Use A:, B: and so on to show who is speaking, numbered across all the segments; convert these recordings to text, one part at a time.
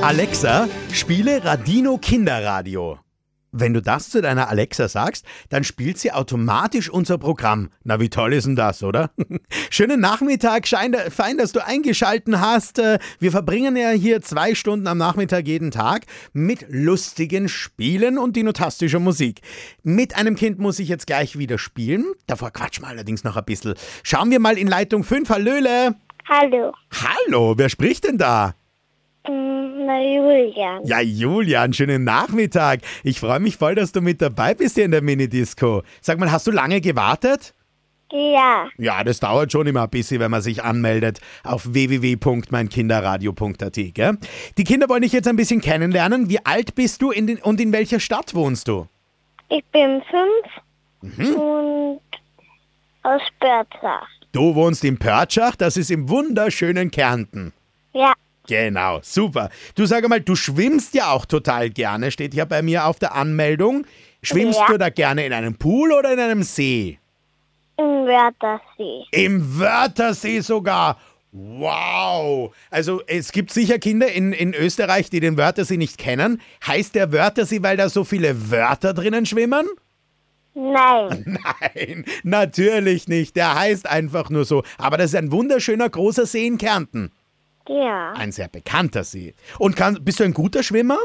A: Alexa, spiele Radino Kinderradio. Wenn du das zu deiner Alexa sagst, dann spielt sie automatisch unser Programm. Na, wie toll ist denn das, oder? Schönen Nachmittag, fein, dass du eingeschalten hast. Wir verbringen ja hier 2 Stunden am Nachmittag jeden Tag mit lustigen Spielen und dinotastischer Musik. Mit einem Kind muss ich jetzt gleich wieder spielen. Davor quatschen wir allerdings noch ein bisschen. Schauen wir mal in Leitung 5. Hallöle.
B: Hallo.
A: Hallo, wer spricht denn da?
B: Na, Julian.
A: Ja, Julian, schönen Nachmittag. Ich freue mich voll, dass du mit dabei bist hier in der Minidisco. Sag mal, hast du lange gewartet?
B: Ja.
A: Ja, das dauert schon immer ein bisschen, wenn man sich anmeldet auf www.meinkinderradio.at, gell? Die Kinder wollen dich jetzt ein bisschen kennenlernen. Wie alt bist du und in welcher Stadt wohnst du?
B: Ich bin 5 und aus Börzach.
A: Du wohnst in Pörtschach, das ist im wunderschönen Kärnten.
B: Ja.
A: Genau, super. Du, sag mal, du schwimmst ja auch total gerne, steht ja bei mir auf der Anmeldung. Schwimmst du da gerne in einem Pool oder in einem See?
B: Im Wörthersee.
A: Im Wörthersee sogar. Wow. Also es gibt sicher Kinder in Österreich, die den Wörthersee nicht kennen. Heißt der Wörthersee, weil da so viele Wörter drinnen schwimmen?
B: Nein.
A: Nein, natürlich nicht. Der heißt einfach nur so. Aber das ist ein wunderschöner großer See in Kärnten.
B: Ja.
A: Ein sehr bekannter See. Und bist du ein guter Schwimmer?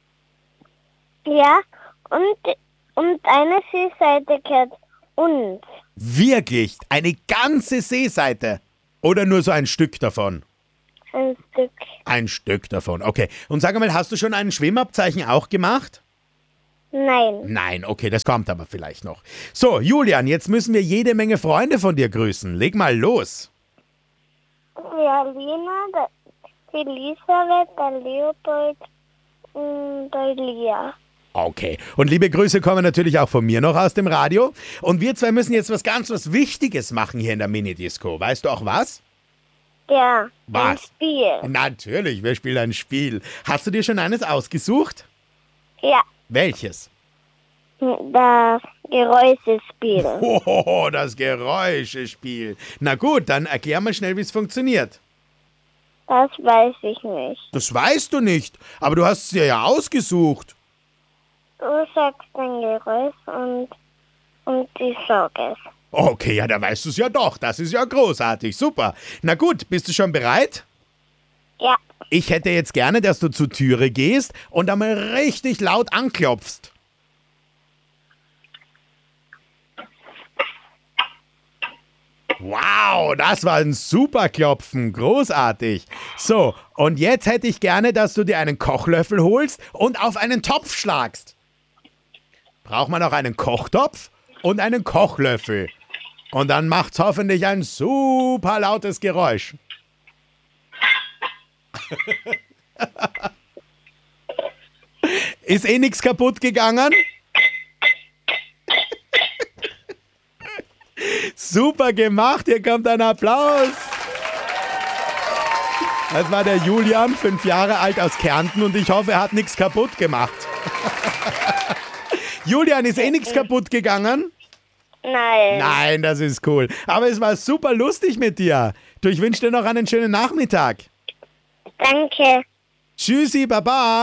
B: Ja. Und eine Seeseite gehört uns.
A: Wirklich? Eine ganze Seeseite? Oder nur so ein Stück davon?
B: Ein Stück.
A: Ein Stück davon, okay. Und sag mal, hast du schon ein Schwimmabzeichen auch gemacht?
B: Nein.
A: Nein, okay, das kommt aber vielleicht noch. So, Julian, jetzt müssen wir jede Menge Freunde von dir grüßen. Leg mal los.
B: Ja, Lena, die Elisabeth, der Leopold und der Lia.
A: Okay, und liebe Grüße kommen natürlich auch von mir noch aus dem Radio. Und wir zwei müssen jetzt was Wichtiges machen hier in der Minidisco. Weißt du auch was?
B: Ja.
A: Was?
B: Ein Spiel.
A: Natürlich, wir spielen ein Spiel. Hast du dir schon eines ausgesucht?
B: Ja.
A: Welches?
B: Das Geräuschespiel.
A: Oh, das Geräuschespiel. Na gut, dann erklär mal schnell, wie es funktioniert.
B: Das weiß ich nicht.
A: Das weißt du nicht, aber du hast es dir ja ausgesucht.
B: Du sagst ein Geräusch und ich sage es.
A: Okay, ja, da weißt du es ja doch. Das ist ja großartig, super. Na gut, bist du schon bereit?
B: Ja.
A: Ich hätte jetzt gerne, dass du zur Türe gehst und einmal richtig laut anklopfst. Wow, das war ein super Klopfen, großartig. So, und jetzt hätte ich gerne, dass du dir einen Kochlöffel holst und auf einen Topf schlagst. Braucht man auch einen Kochtopf und einen Kochlöffel. Und dann macht's hoffentlich ein super lautes Geräusch. Ist eh nichts kaputt gegangen? Super gemacht, hier kommt ein Applaus. Das war der Julian, 5 Jahre alt aus Kärnten und ich hoffe, er hat nichts kaputt gemacht. Julian, ist eh nichts kaputt gegangen?
B: Nein.
A: Nein, das ist cool. Aber es war super lustig mit dir. Du, ich wünsche dir noch einen schönen Nachmittag.
B: Danke.
A: Tschüssi, Baba.